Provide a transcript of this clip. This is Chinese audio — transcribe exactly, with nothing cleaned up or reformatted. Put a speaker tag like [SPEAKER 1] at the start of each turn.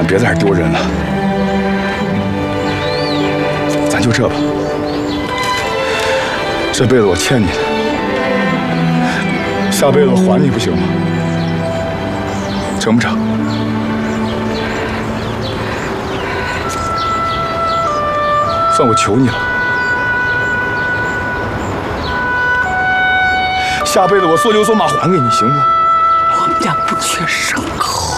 [SPEAKER 1] 咱别在这儿丢人了，咱就这吧。这辈子我欠你的，下辈子我还你不行吗？成不成？算我求你了，下辈子我说牛做马还给你，行不？
[SPEAKER 2] 我们俩不缺牲口。